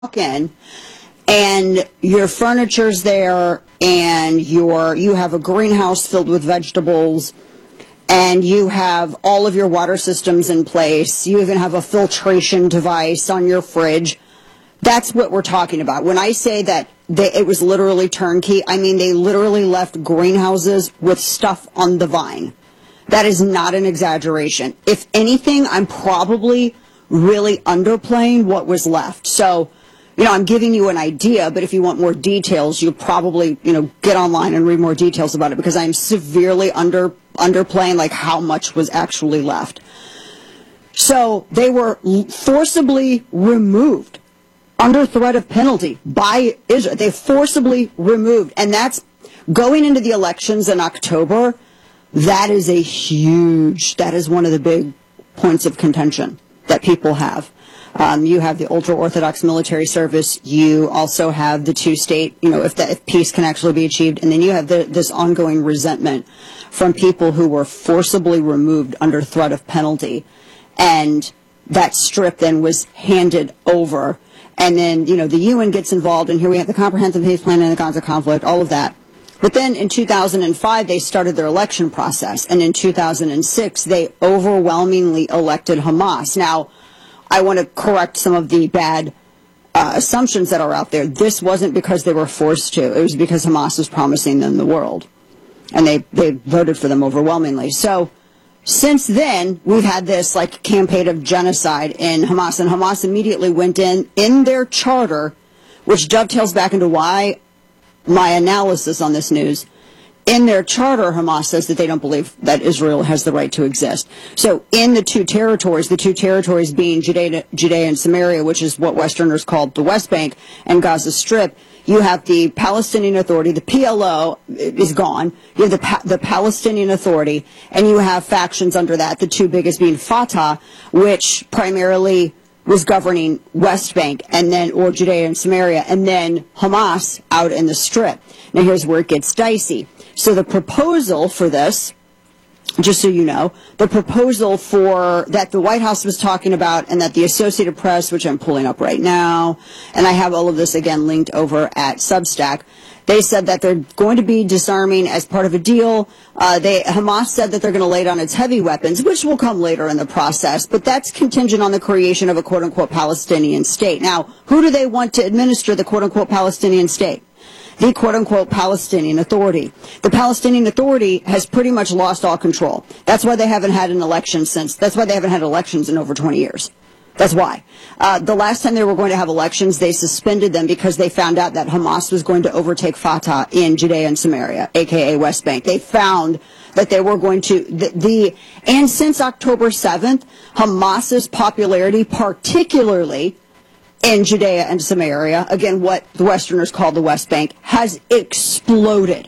walk in and your furniture's there and you have a greenhouse filled with vegetables and you have all of your water systems in place. You even have a filtration device on your fridge. That's what we're talking about. When I say that it was literally turnkey, I mean they literally left greenhouses with stuff on the vine. That is not an exaggeration. If anything, I'm probably really underplaying what was left. So, I'm giving you an idea, but if you want more details, you'll probably, get online and read more details about it because I'm severely underplaying like how much was actually left. So they were forcibly removed under threat of penalty by Israel. They forcibly removed. And that's going into the elections in October. That is one of the big points of contention that people have. You have the ultra-Orthodox military service. You also have the two-state, if peace can actually be achieved. And then you have this ongoing resentment from people who were forcibly removed under threat of penalty. And that strip then was handed over. And then, the UN gets involved. And here we have the Comprehensive Peace Plan and the Gaza conflict, all of that. But then in 2005, they started their election process. And in 2006, they overwhelmingly elected Hamas. Now, I want to correct some of the bad assumptions that are out there. This wasn't because they were forced to. It was because Hamas was promising them the world. And they voted for them overwhelmingly. So since then, we've had this campaign of genocide in Hamas. And Hamas immediately went in their charter, which dovetails back into why my analysis on this news. In their charter, Hamas says that they don't believe that Israel has the right to exist. So in the two territories being Judea and Samaria, which is what Westerners called the West Bank, and Gaza Strip, you have the Palestinian Authority. The PLO is gone. You have the Palestinian Authority, and you have factions under that, the two biggest being Fatah, which primarily was governing West Bank or Judea and Samaria, and then Hamas out in the Strip. Now here's where it gets dicey. So the proposal for this, just so you know, the proposal that the White House was talking about and that the Associated Press, which I'm pulling up right now, and I have all of this again linked over at Substack, they said that they're going to be disarming as part of a deal. Hamas said that they're going to lay down its heavy weapons, which will come later in the process, but that's contingent on the creation of a quote-unquote Palestinian state. Now, who do they want to administer the quote-unquote Palestinian state? The quote-unquote Palestinian Authority. The Palestinian Authority has pretty much lost all control. That's why they haven't had an election that's why they haven't had elections in over 20 years. That's why. The last time they were going to have elections, they suspended them because they found out that Hamas was going to overtake Fatah in Judea and Samaria, a.k.a. West Bank. They found that they were going to, and since October 7th, Hamas's popularity, particularly in Judea and Samaria, again, what the Westerners call the West Bank, has exploded,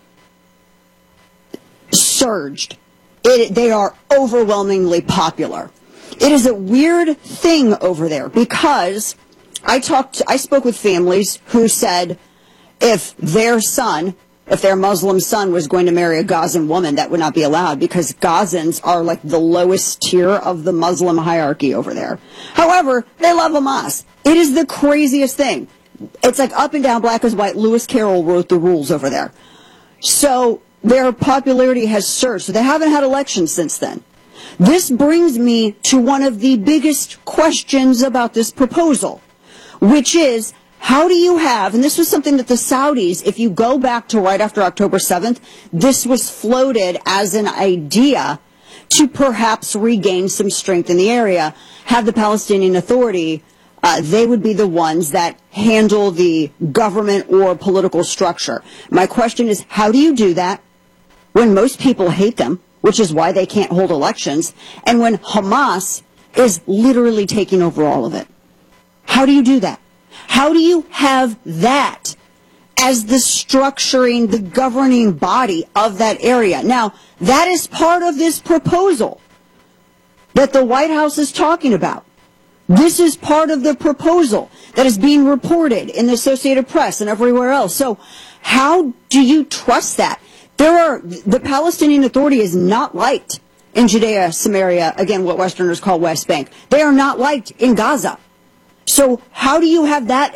surged. They are overwhelmingly popular. It is a weird thing over there because I spoke with families who said if their Muslim son was going to marry a Gazan woman, that would not be allowed because Gazans are like the lowest tier of the Muslim hierarchy over there. However, they love Hamas. It is the craziest thing. It's like up and down, black as white. Lewis Carroll wrote the rules over there. So their popularity has surged. So they haven't had elections since then. This brings me to one of the biggest questions about this proposal, which is, how do you have, and this was something that the Saudis, if you go back to right after October 7th, this was floated as an idea to perhaps regain some strength in the area, have the Palestinian Authority, they would be the ones that handle the government or political structure. My question is, how do you do that when most people hate them, which is why they can't hold elections, and when Hamas is literally taking over all of it? How do you do that? How do you have that as the structuring, the governing body of that area? Now, that is part of this proposal that the White House is talking about. This is part of the proposal that is being reported in the Associated Press and everywhere else. So how do you trust that? The Palestinian Authority is not liked in Judea, Samaria, again, what Westerners call West Bank. They are not liked in Gaza. So how do you have that